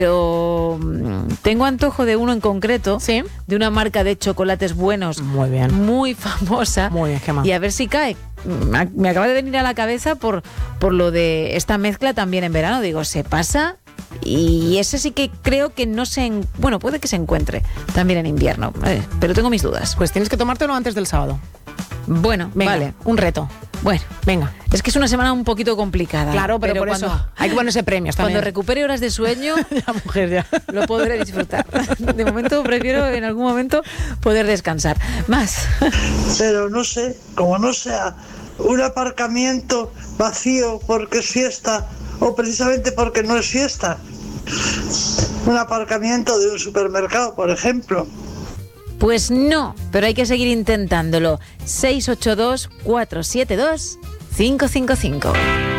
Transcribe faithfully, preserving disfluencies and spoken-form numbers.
Pero tengo antojo de uno en concreto, ¿Sí? de una marca de chocolates buenos, Muy bien. muy famosa. Muy bien, Gemma. Y a ver si cae. Me acaba de venir a la cabeza por, por lo de esta mezcla también en verano. Digo, se pasa. Y ese sí que creo que no se... En... Bueno, puede que se encuentre también en invierno, eh, pero tengo mis dudas. Pues tienes que tomártelo antes del sábado. Bueno, Venga, vale. un reto. Bueno, Venga. es que es una semana un poquito complicada. Claro, pero, por cuando, eso hay que ponerse premios también. Cuando recupere horas de sueño, La mujer ya. lo podré disfrutar. De momento prefiero en algún momento poder descansar. Más. Pero no sé, como no sea un aparcamiento vacío porque es fiesta o precisamente porque no es fiesta. Un aparcamiento de un supermercado, por ejemplo. Pues no, pero hay que seguir intentándolo. seis ocho dos, cuatro siete dos, cinco cinco cinco.